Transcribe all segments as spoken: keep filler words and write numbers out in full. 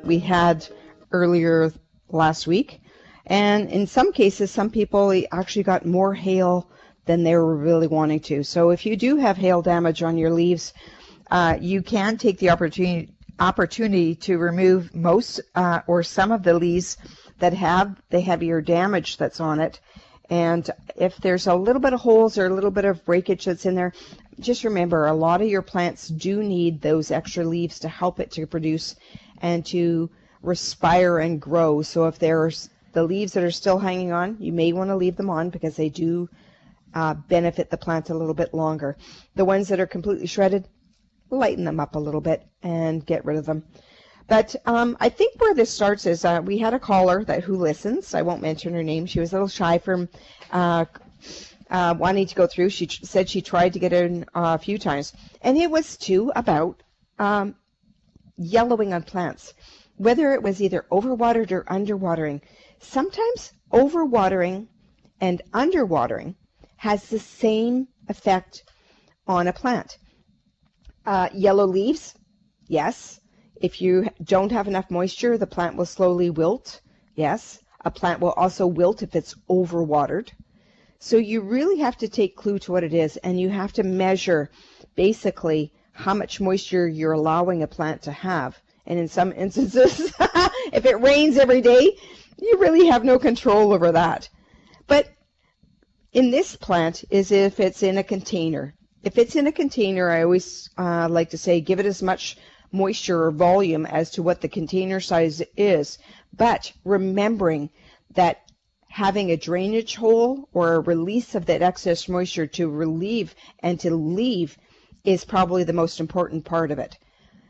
we had earlier last week. And in some cases, some people actually got more hail than they were really wanting to. So if you do have hail damage on your leaves, uh, you can take the opportunity opportunity to remove most uh, or some of the leaves that have the heavier damage that's on it. And if there's a little bit of holes or a little bit of breakage that's in there, just remember a lot of your plants do need those extra leaves to help it to produce and to respire and grow. So if there's the leaves that are still hanging on, you may want to leave them on because they do uh, benefit the plant a little bit longer. The ones that are completely shredded, lighten them up a little bit and get rid of them. But um, I think where this starts is uh, we had a caller that who listens. I won't mention her name. She was a little shy from uh, uh, wanting to go through. She tr- said she tried to get in uh, a few times. And it was, too, about um, yellowing on plants, whether it was either overwatered or underwatering. Sometimes overwatering and underwatering has the same effect on a plant. Uh, yellow leaves, yes. If you don't have enough moisture, the plant will slowly wilt. Yes. A plant will also wilt if it's overwatered. So you really have to take clue to what it is, and you have to measure basically how much moisture you're allowing a plant to have. And in some instances, if it rains every day, you really have no control over that. But in this plant is if it's in a container. If it's in a container, I always uh, like to say give it as much moisture or volume as to what the container size is. But remembering that having a drainage hole or a release of that excess moisture to relieve and to leave is probably the most important part of it.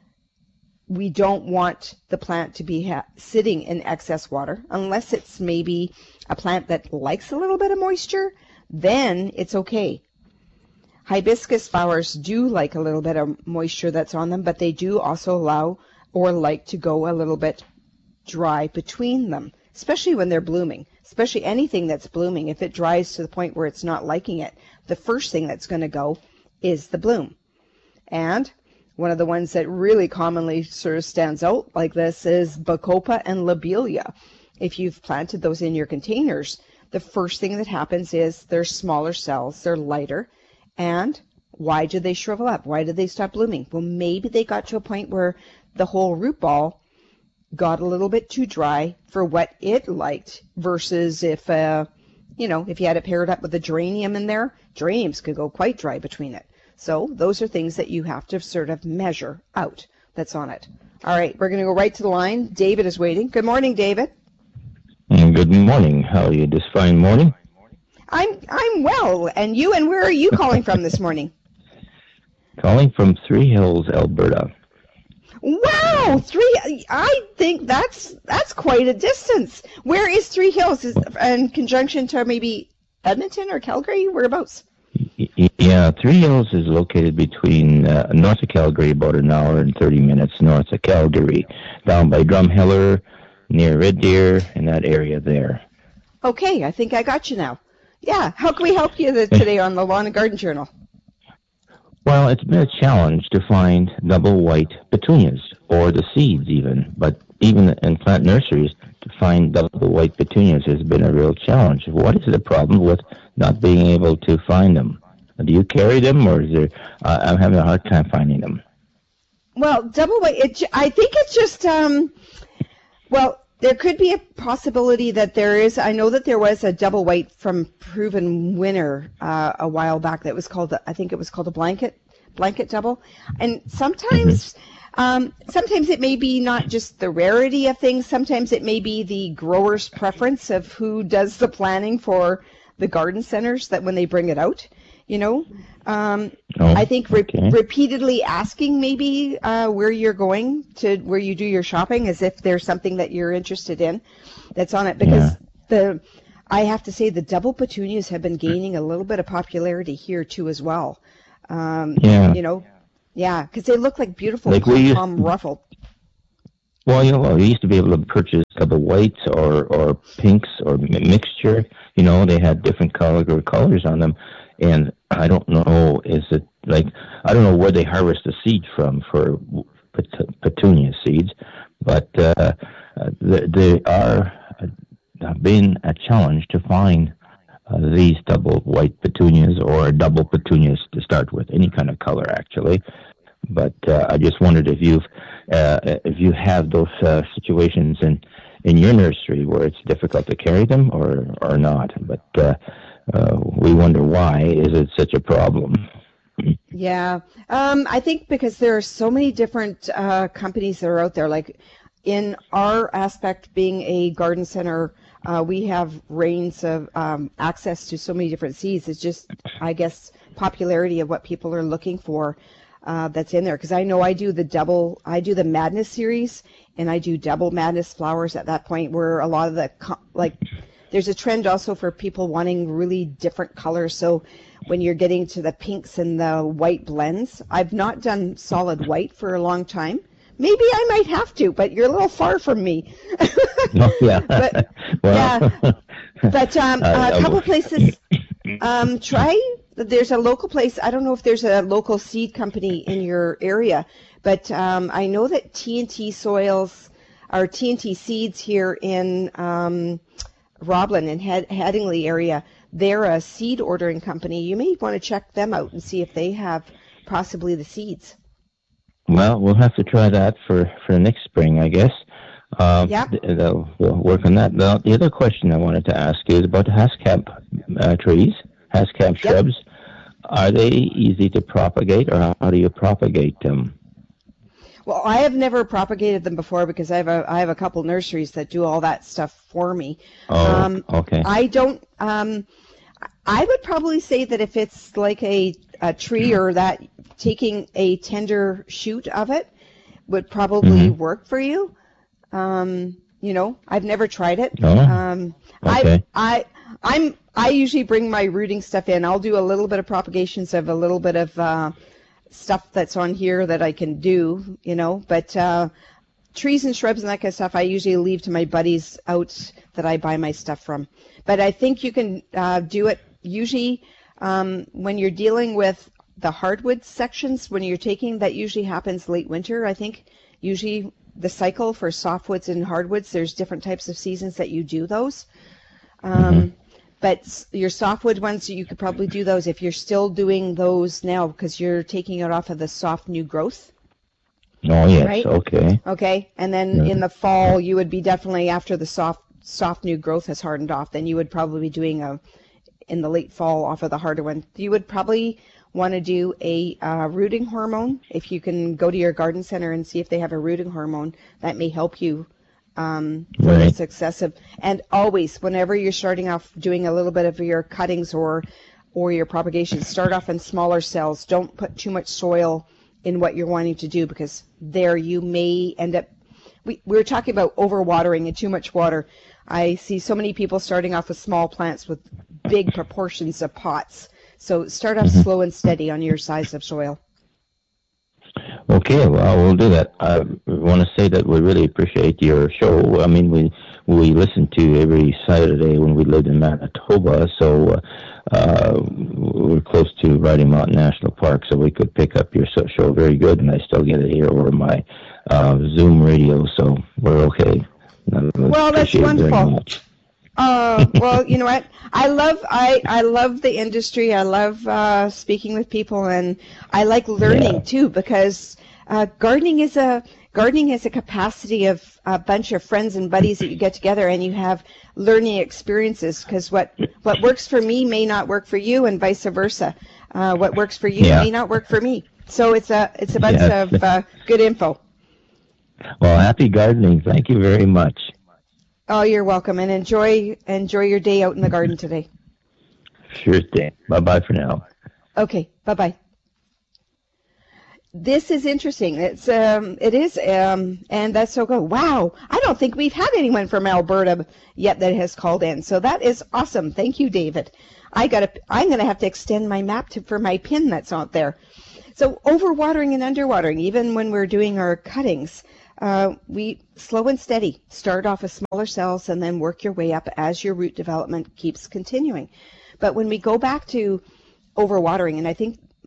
We don't want the plant to be ha- sitting in excess water unless it's maybe a plant that likes a little bit of moisture, then it's okay. Hibiscus flowers do like a little bit of moisture that's on them, but they do also allow or like to go a little bit dry between them, especially when they're blooming, especially anything that's blooming. If it dries to the point where it's not liking it, the first thing that's going to go is the bloom. And one of the ones that really commonly sort of stands out like this is Bacopa and Lobelia. If you've planted those in your containers, the first thing that happens is they're smaller cells, they're lighter. And why do they shrivel up? Why did they stop blooming? Well, maybe they got to a point where the whole root ball got a little bit too dry for what it liked versus if, uh, you know, if you had it paired up with a geranium in there, geraniums could go quite dry between it. So those are things that you have to sort of measure out that's on it. All right, we're going to go right to the line. David is waiting. Good morning, David. Good morning. How are you this fine morning? I'm I'm well, and you, and where are you calling from this morning? Calling from Three Hills, Alberta. Wow, three! I think that's that's quite a distance. Where is Three Hills? Is in conjunction to maybe Edmonton or Calgary? Whereabouts? Yeah, Three Hills is located between uh, north of Calgary, about an hour and thirty minutes north of Calgary, down by Drumheller, near Red Deer, in that area there. Okay, I think I got you now. Yeah, how can we help you today on the Lawn and Garden Journal? Well, it's been a challenge to find double white petunias, or the seeds even. But even in plant nurseries, to find double white petunias has been a real challenge. What is the problem with not being able to find them? Do you carry them, or is there? Uh, I'm having a hard time finding them. Well, double white. It, I think it's just um. Well, there could be a possibility that there is. I know that there was a double white from Proven Winner uh, a while back that was called. I think it was called a blanket blanket double. And sometimes, mm-hmm. um, sometimes it may be not just the rarity of things. Sometimes it may be the grower's preference of who does the planning for the garden centers. That when they bring it out, you know, um, oh, I think re- okay. repeatedly asking maybe uh, where you're going to, where you do your shopping, as if there's something that you're interested in that's on it. Because yeah. the, I have to say, the double petunias have been gaining a little bit of popularity here too as well. Um, yeah. You know, yeah, because they look like beautiful like pom-pom ruffled. Well, you know, well, we used to be able to purchase double whites or, or pinks or mixture. You know, they had different color or colors on them. And I don't know, is it like, I don't know where they harvest the seed from for pet- petunia seeds, but but uh, they, they are uh, been a challenge to find uh, these double white petunias or double petunias to start with, any kind of color actually. But uh, I just wondered if you've uh, if you have those uh, situations in in your nursery where it's difficult to carry them or or not. But uh, uh, we wonder why is it such a problem. Yeah, um, I think because there are so many different uh, companies that are out there. Like in our aspect, being a garden center, uh, we have range of um, access to so many different seeds. It's just, I guess, popularity of what people are looking for. Uh, that's in there, because I know I do the double, I do the Madness series, and I do double Madness flowers at that point, where a lot of the, like, there's a trend also for people wanting really different colors. So when you're getting to the pinks and the white blends, I've not done solid white for a long time. Maybe I might have to, but you're a little far from me. Oh, yeah. But, well, yeah. But um, uh, a couple places, um, try. There's a local place. I don't know if there's a local seed company in your area, but um, I know that T N T Soils or T N T Seeds here in um, Roblin and Head- Headingley area, they're a seed ordering company. You may want to check them out and see if they have possibly the seeds. Well, we'll have to try that for, for next spring, I guess. Um, yeah. th- we'll work on that. The, the other question I wanted to ask is about Haskap uh, trees, Haskap shrubs. Yep. Are they easy to propagate, or how do you propagate them? Well, I have never propagated them before because I have a I have a couple nurseries that do all that stuff for me. Oh, um, okay. I don't. Um, I would probably say that if it's like a a tree or that, taking a tender shoot of it would probably mm-hmm. work for you. Um, you know, I've never tried it. Oh, um, okay. I I I'm I usually bring my rooting stuff in. I'll do a little bit of propagations of a little bit of uh, stuff that's on here that I can do, you know. But uh, trees and shrubs and that kind of stuff, I usually leave to my buddies out that I buy my stuff from. But I think you can uh, do it usually um, when you're dealing with the hardwood sections. When you're taking, that usually happens late winter. I think usually the cycle for softwoods and hardwoods, there's different types of seasons that you do those. Um, mm-hmm. But your softwood ones, you could probably do those if you're still doing those now because you're taking it off of the soft new growth. Oh, yes. Right? Okay. Okay. And then yeah. in the fall, you would be definitely, after the soft soft new growth has hardened off, then you would probably be doing a, in the late fall off of the harder one. You would probably want to do a uh, rooting hormone. If you can go to your garden center and see if they have a rooting hormone, that may help you um, for right. this excessive. And always, whenever you're starting off doing a little bit of your cuttings or or your propagation, start off in smaller cells. Don't put too much soil in what you're wanting to do, because there you may end up. We, we were talking about overwatering and too much water. I see so many people starting off with small plants with big proportions of pots. So start off mm-hmm. slow and steady on your size of soil. Okay, well, we'll do that. I want to say that we really appreciate your show. I mean, we we listen to every Saturday when we lived in Manitoba, so uh, we're close to Riding Mountain National Park, so we could pick up your show very good, and I still get it here over my uh, Zoom radio, so we're okay. Well, that's wonderful. Uh, well, you know what? I love I, I love the industry. I love uh, speaking with people, and I like learning yeah. too, because uh, gardening is a gardening is a capacity of a bunch of friends and buddies that you get together, and you have learning experiences. Because what what works for me may not work for you, and vice versa. Uh, what works for you yeah. may not work for me. So it's a it's a bunch yes. of uh, good info. Well, happy gardening. Thank you very much. Oh, you're welcome, and enjoy enjoy your day out in the garden today. Sure thing. Bye-bye for now. Okay, bye-bye. This is interesting. It's um, it is, um, and that's so good. Wow, I don't think we've had anyone from Alberta yet that has called in, so that is awesome. Thank you, David. I got I'm going to have to extend my map to, for my pin that's out there. So overwatering and underwatering, even when we're doing our cuttings. Uh, we slow and steady. Start off with smaller cells and then work your way up as your root development keeps continuing. But when we go back to overwatering, and I think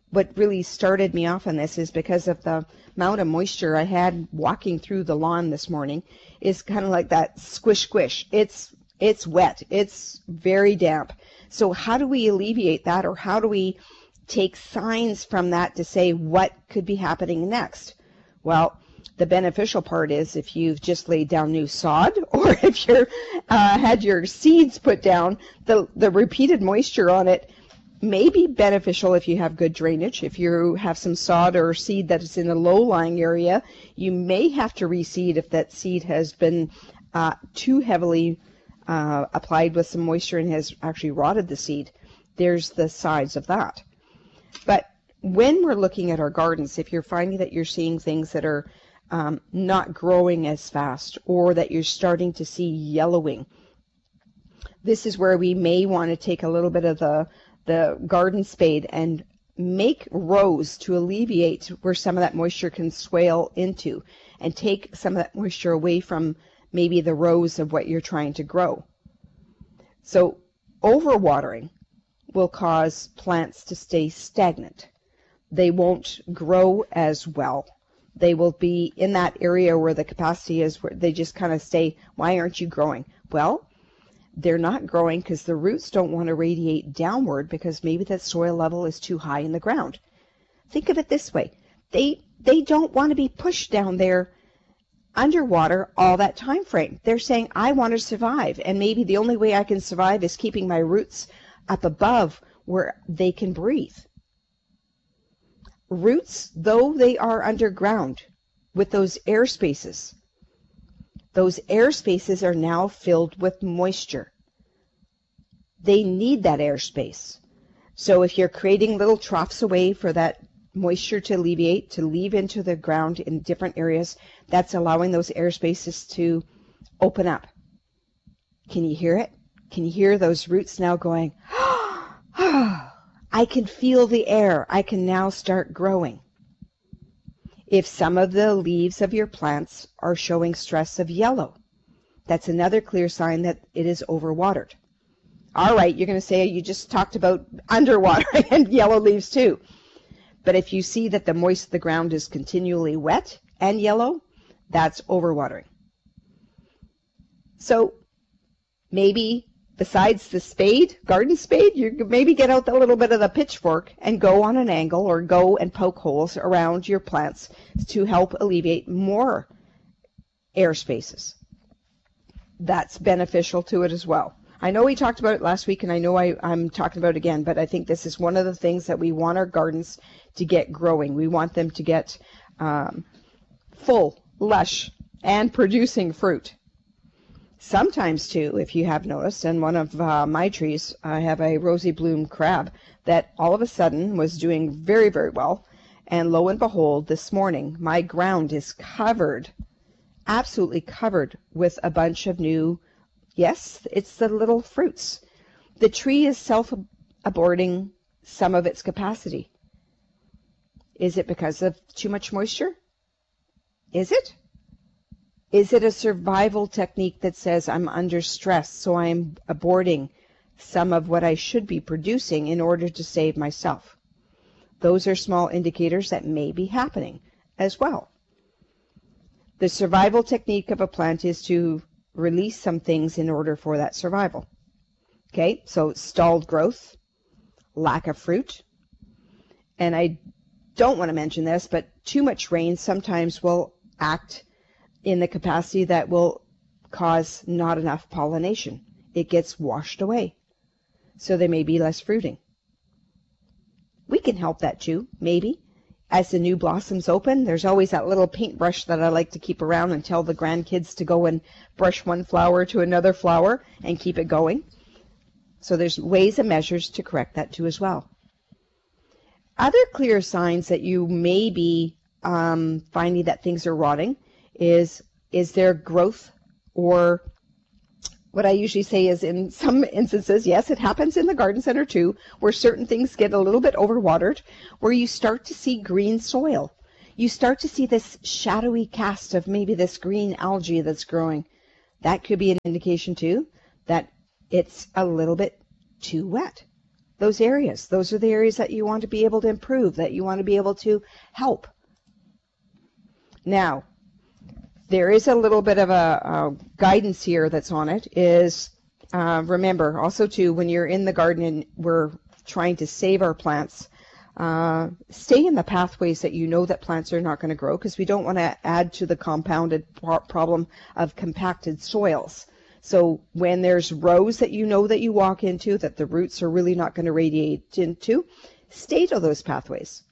what really started me off on this is because of the amount of moisture I had walking through the lawn this morning. Is kind of like that squish squish. It's it's wet. It's very damp. So how do we alleviate that, or how do we take signs from that to say what could be happening next? Well, the beneficial part is if you've just laid down new sod, or if you're uh, had your seeds put down, the the repeated moisture on it may be beneficial if you have good drainage. If you have some sod or seed that is in a low-lying area, you may have to reseed if that seed has been uh, too heavily uh, applied with some moisture and has actually rotted the seed. There's the sides of that. But when we're looking at our gardens, if you're finding that you're seeing things that are um, not growing as fast, or that you're starting to see yellowing, this is where we may want to take a little bit of the the garden spade and make rows to alleviate where some of that moisture can swale into, and take some of that moisture away from maybe the rows of what you're trying to grow. So overwatering will cause plants to stay stagnant. They won't grow as well. They will be in that area where the capacity is, where they just kind of stay, why aren't you growing? Well, they're not growing because the roots don't want to radiate downward, because maybe that soil level is too high in the ground. Think of it this way. They they don't want to be pushed down there underwater all that time frame. They're saying, I want to survive, and maybe the only way I can survive is keeping my roots up above where they can breathe. Roots, though they are underground with those air spaces, those air spaces are now filled with moisture. They need that air space. So if you're creating little troughs away for that moisture to alleviate, to leave into the ground in different areas, that's allowing those air spaces to open up. Can you hear it? Can you hear those roots now going, I can feel the air. I can now start growing. If some of the leaves of your plants are showing stress of yellow, that's another clear sign that it is overwatered. All right, you're going to say you just talked about underwatering and yellow leaves too. But if you see that the moist the ground is continually wet and yellow, that's overwatering. So maybe besides the spade, garden spade, you could maybe get out a little bit of the pitchfork and go on an angle, or go and poke holes around your plants to help alleviate more air spaces. That's beneficial to it as well. I know we talked about it last week, and I know I, I'm talking about it again, but I think this is one of the things that we want our gardens to get growing. We want them to get um, full, lush, and producing fruit. Sometimes, too, if you have noticed, in one of uh, my trees, I have a rosy bloom crab that all of a sudden was doing very, very well. And lo and behold, this morning, my ground is covered, absolutely covered with a bunch of new, yes, it's the little fruits. The tree is self-aborting some of its capacity. Is it because of too much moisture? Is it? Is it a survival technique that says I'm under stress, so I'm aborting some of what I should be producing in order to save myself? Those are small indicators that may be happening as well. The survival technique of a plant is to release some things in order for that survival. Okay, so stalled growth, lack of fruit, and I don't want to mention this, but too much rain sometimes will act in the capacity that will cause not enough pollination. It gets washed away. So there may be less fruiting. We can help that too, maybe. As the new blossoms open, there's always that little paintbrush that I like to keep around and tell the grandkids to go and brush one flower to another flower and keep it going. So there's ways and measures to correct that too as well. Other clear signs that you may be um, finding that things are rotting is is there growth, or what I usually say is, in some instances, yes, it happens in the garden center too, where certain things get a little bit overwatered, where you start to see green soil. You start to see this shadowy cast of maybe this green algae that's growing. That could be an indication too that it's a little bit too wet. those areas. Those are the areas that you want to be able to improve, that you want to be able to help. Now, there is a little bit of a, a guidance here that's on it, is uh, remember also too, when you're in the garden and we're trying to save our plants, uh, stay in the pathways that you know that plants are not going to grow, because we don't want to add to the compounded pro- problem of compacted soils. So when there's rows that you know that you walk into that the roots are really not going to radiate into, stay to those pathways.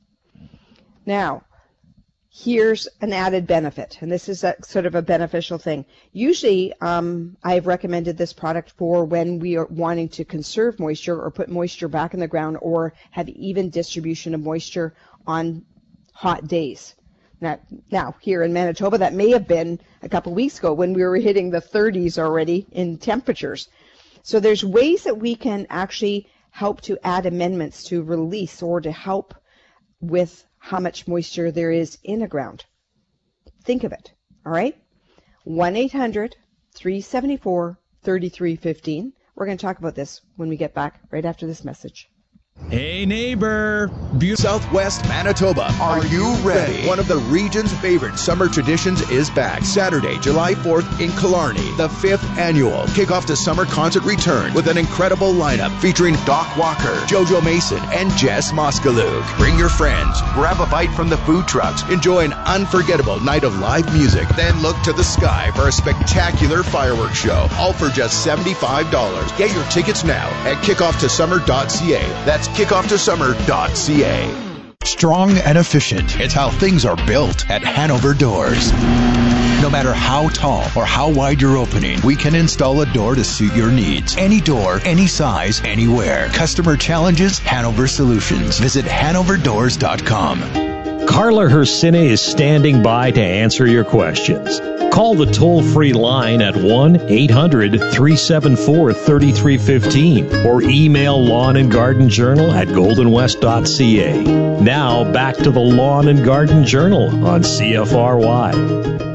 Now, here's an added benefit, and this is a, sort of a beneficial thing. Usually, um, I've recommended this product for when we are wanting to conserve moisture or put moisture back in the ground or have even distribution of moisture on hot days. Now, now, here in Manitoba, that may have been a couple weeks ago when we were hitting the thirties already in temperatures. So there's ways that we can actually help to add amendments to release or to help with how much moisture there is in the ground. Think of it, all right? one eight hundred, three seven four, three three one five. We're going to talk about this when we get back right after this message. Hey neighbor, Be- Southwest Manitoba, are you ready? One of the region's favorite summer traditions is back. Saturday, July fourth in Killarney. The fifth annual Kickoff to Summer concert returns with an incredible lineup featuring Doc Walker, Jojo Mason, and Jess Moskaluk. Bring your friends, grab a bite from the food trucks, enjoy an unforgettable night of live music, then look to the sky for a spectacular fireworks show, all for just seventy-five dollars. Get your tickets now at kickoff to summer dot c a. That's kickoff to summer dot c a. Strong and efficient. It's how things are built at Hanover Doors. No matter how tall or how wide your opening, we can install a door to suit your needs. Any door, any size, anywhere. Customer challenges, Hanover Solutions. Visit hanover doors dot com. Carla Hersine is standing by to answer your questions. Call the toll-free line at one eight hundred, three seven four, three three one five or email Lawn and Garden Journal at golden west dot c a. Now back to the Lawn and Garden Journal on C F R Y.